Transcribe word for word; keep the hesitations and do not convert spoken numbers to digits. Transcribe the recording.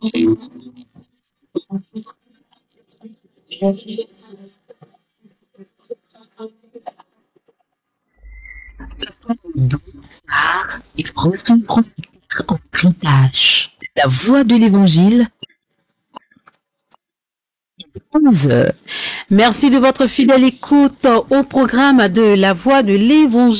Ah, il ressemble en tâche. La voix de l'évangile. Merci de votre fidèle écoute au programme de la voix de l'évangile.